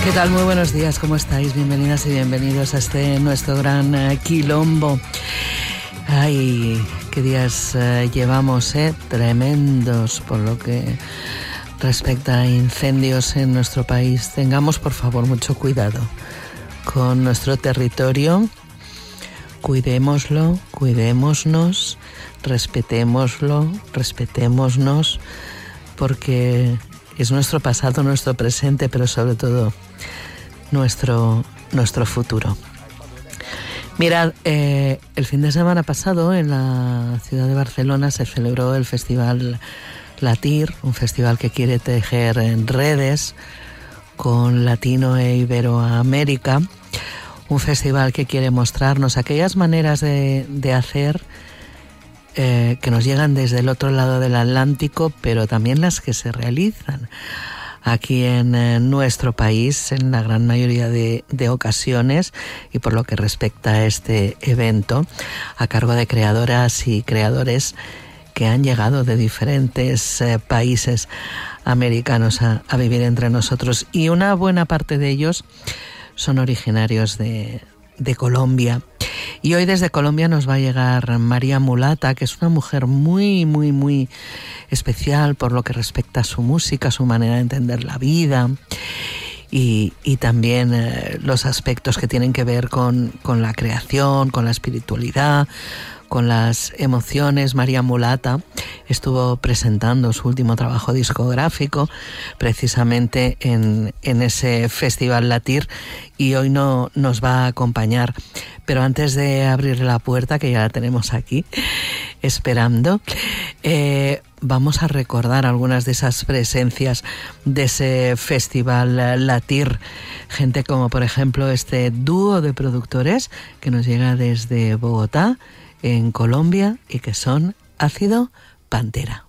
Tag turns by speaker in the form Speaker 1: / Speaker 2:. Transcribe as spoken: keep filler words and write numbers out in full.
Speaker 1: ¿Qué tal? Muy buenos días, ¿cómo estáis? Bienvenidas y bienvenidos a este nuestro gran uh, quilombo. Ay, qué días uh, llevamos, ¿eh? Tremendos por lo que respecta a incendios en nuestro país. Tengamos, por favor, mucho cuidado con nuestro territorio. Cuidémoslo, cuidémonos, respetémoslo, respetémonos, porque es nuestro pasado, nuestro presente, pero sobre todo nuestro, nuestro futuro. Mirad, eh, el fin de semana pasado en la ciudad de Barcelona se celebró el Festival Latir, un festival que quiere tejer en redes con Latino e Iberoamérica, un festival que quiere mostrarnos aquellas maneras de, de hacer eh, que nos llegan desde el otro lado del Atlántico, pero también las que se realizan aquí en eh, nuestro país en la gran mayoría de, de ocasiones, y por lo que respecta a este evento, a cargo de creadoras y creadores que han llegado de diferentes eh, países americanos a, a vivir entre nosotros, y una buena parte de ellos son originarios de, de Colombia. Y hoy desde Colombia nos va a llegar María Mulata, que es una mujer muy, muy, muy especial por lo que respecta a su música, su manera de entender la vida y, y también eh, los aspectos que tienen que ver con, con la creación, con la espiritualidad, con las emociones. María Mulata estuvo presentando su último trabajo discográfico precisamente en, en ese Festival Latir, y hoy no nos va a acompañar. Pero antes de abrir la puerta, que ya la tenemos aquí esperando, eh, vamos a recordar algunas de esas presencias de ese Festival Latir. Gente como, por ejemplo, este dúo de productores que nos llega desde Bogotá, en Colombia, y que son Ácido Pantera.